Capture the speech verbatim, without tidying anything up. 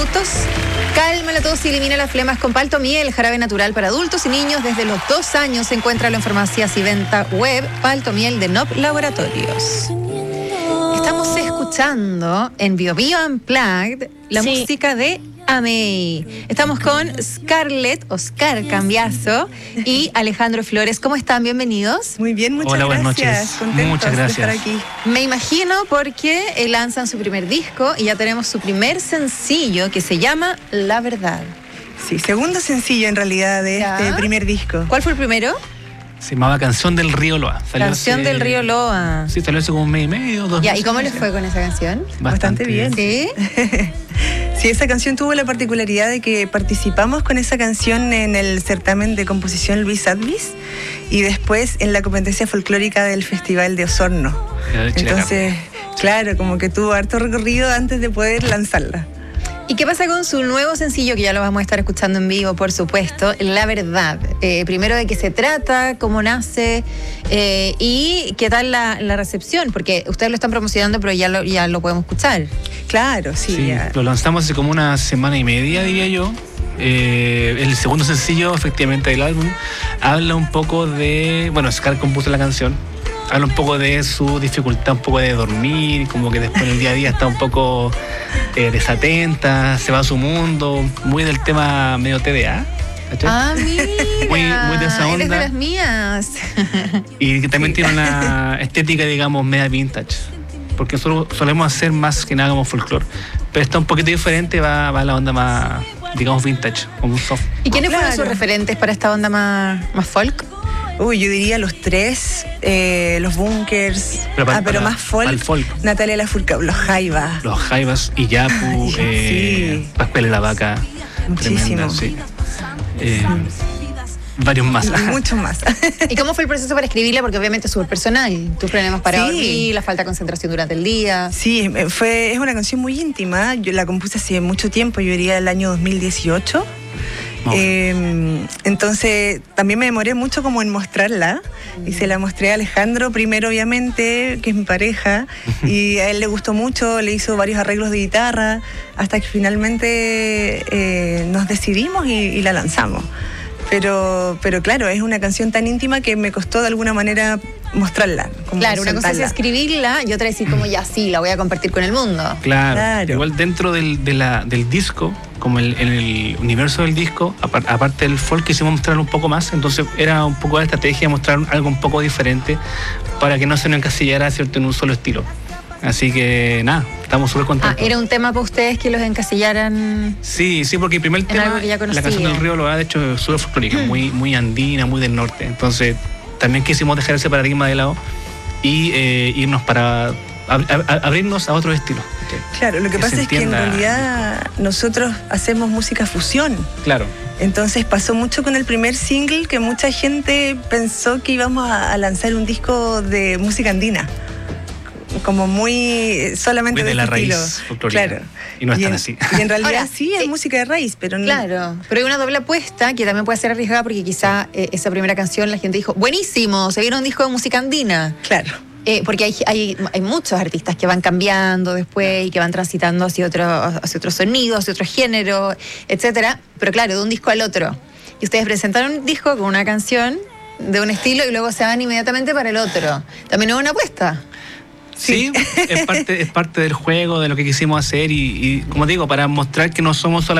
minutos. Calma la tos y elimina las flemas con Paltomiel, jarabe natural para adultos y niños desde los dos años. Encuéntralo en farmacias y venta web. Paltomiel de Nop Laboratorios. Estamos escuchando en Bio Bio Unplugged la sí. música de Amei. Estamos con Scarlett, Oscar Cambiaso y Alejandro Flores. ¿Cómo están? Bienvenidos. Muy bien, muchas Hola, gracias. Buenas noches. Contentos muchas gracias. de estar aquí. Me imagino porque lanzan su primer disco y ya tenemos su primer sencillo que se llama La Verdad. Sí, segundo sencillo en realidad de ¿Ya? este primer disco. ¿Cuál fue el primero? Se llamaba Canción del Río Loa. Salió Canción hace, del Río Loa. Sí, salió hace como un mes y medio, dos Ya, meses. ¿y cómo les fue con esa canción? Bastante bien. ¿Sí? Sí, esa canción tuvo la particularidad de que participamos con esa canción en el certamen de composición Luis Advis y después en la competencia folclórica del Festival de Osorno. Entonces, claro, como que tuvo harto recorrido antes de poder lanzarla. ¿Y qué pasa con su nuevo sencillo, que ya lo vamos a estar escuchando en vivo, por supuesto, La Verdad? Eh, primero, ¿de qué se trata? ¿Cómo nace? Eh, ¿Y qué tal la, la recepción? Porque ustedes lo están promocionando, pero ya lo, ya lo podemos escuchar. Claro, sí. Sí, ya. Lo lanzamos hace como una semana y media, diría yo. Eh, el segundo sencillo, efectivamente, del álbum, habla un poco de... Bueno, Scar compuso la canción. Habla un poco de su dificultad, un poco de dormir, como que después en el día a día está un poco eh, desatenta, se va a su mundo, muy del tema medio T D A. ¿Cachai? Ah, mira. Muy, muy de esa onda. Eres de las mías. Y que también sí. tiene una estética, digamos, media vintage. Porque nosotros solemos hacer más que nada como folclore. Pero está un poquito diferente, va, va a la onda más, digamos, vintage, como un soft. ¿Y quiénes Claro. fueron sus referentes para esta onda más, más folk? Uy, yo diría los tres, eh, los Bunkers, Pero para- ah, pero para- más folk, para el folk. Natalia Lafourcade, los Jaivas. Los Jaivas, Iyapu, Ay, eh, sí. Pascual y la Vaca. Muchísimo. Tremenda, sí. Eh, varios más. Y muchos más. ¿Y cómo fue el proceso para escribirla? Porque obviamente es súper personal. Tus problemas para Sí. dormir, la falta de concentración durante el día. Sí, fue, es una canción muy íntima. Yo la compuse hace mucho tiempo, yo diría el año dos mil dieciocho. Oh. Eh, entonces también me demoré mucho como en mostrarla y se la mostré a Alejandro primero, obviamente, que es mi pareja, y a él le gustó mucho, le hizo varios arreglos de guitarra hasta que finalmente eh, nos decidimos y, y la lanzamos. Pero, pero claro, es una canción tan íntima que me costó de alguna manera mostrarla. Como Claro, una cosa es soltarla. escribirla y otra es decir como ya sí, la voy a compartir con el mundo. Claro. Claro. Igual dentro del, de la, del disco, como el, en el universo del disco, apar- aparte del folk, quisimos mostrar un poco más. Entonces era un poco la estrategia, mostrar algo un poco diferente para que no se nos encasillara, ¿cierto?, en un solo estilo. Así que nada, estamos súper Ah, contentos. era un tema para ustedes que los encasillaran. Sí, sí, porque el primer En tema, algo que ya la conocía. canción del río lo ha hecho súper folclórica, muy, muy andina, muy del norte. Entonces también quisimos dejar ese paradigma de lado y eh, irnos para ab- ab- abrirnos a otros estilos. Claro, lo que, Que pasa se es que en entienda. realidad nosotros hacemos música fusión. Claro. Entonces pasó mucho con el primer single que mucha gente pensó que íbamos a, a lanzar un disco de música andina. Como muy solamente Muy de de la ese raíz estilo. folclórica. Claro. Y no es tan en, así. Y en realidad Ahora, sí, es eh, música de raíz, pero no. Claro, pero hay una doble apuesta que también puede ser arriesgada porque quizá eh, esa primera canción la gente dijo, buenísimo, se viene un disco de música andina. Claro. Eh, porque hay, hay, hay muchos artistas que van cambiando después y que van transitando hacia otro, hacia otro sonido, hacia otro género, etcétera. Pero claro, de un disco al otro. Y ustedes presentaron un disco con una canción de un estilo y luego se van inmediatamente para el otro. También es una apuesta. Sí, es parte, es parte del juego, de lo que quisimos hacer y, y como digo, para mostrar que no somos solamente